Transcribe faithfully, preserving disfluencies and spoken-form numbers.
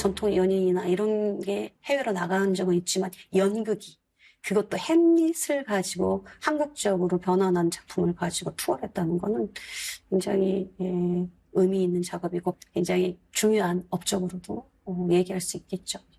전통 연인이나 이런 게 해외로 나간 적은 있지만 연극이 그것도 햄릿을 가지고 한국적으로 변환한 작품을 가지고 투어를 했다는 거는 굉장히 예, 의미 있는 작업이고 굉장히 중요한 업적으로도 어, 얘기할 수 있겠죠.